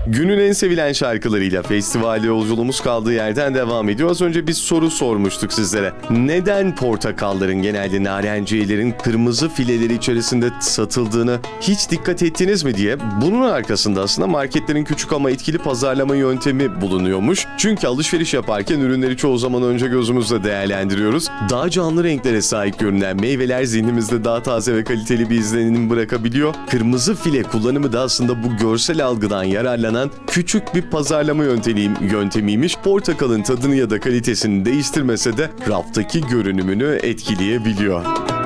Günün en sevilen şarkılarıyla festival yolculuğumuz kaldığı yerden devam ediyor. Az önce bir soru sormuştuk sizlere. Neden portakalların genelde narenciyelerin kırmızı fileleri içerisinde satıldığını hiç dikkat ettiniz mi diye. Bunun arkasında aslında marketlerin küçük ama etkili pazarlama yöntemi bulunuyormuş. Çünkü alışveriş yaparken ürünleri çoğu zaman önce gözümüzle değerlendiriyoruz. Daha canlı renklere sahip görünen meyveler zihnimizde daha taze ve kaliteli bir izlenim bırakabiliyor. Kırmızı file kullanımı da aslında bu görsel algıdan yararlanan küçük bir pazarlama yöntemiymiş. Portakalın tadını ya da kalitesini değiştirmese de raftaki görünümünü etkileyebiliyor.